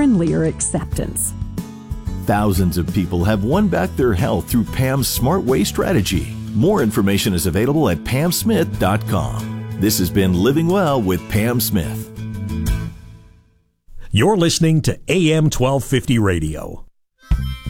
friendlier acceptance. Thousands of people have won back their health through Pam's Smart Way strategy. More information is available at pamsmith.com. This has been Living Well with Pam Smith. You're listening to AM 1250 Radio.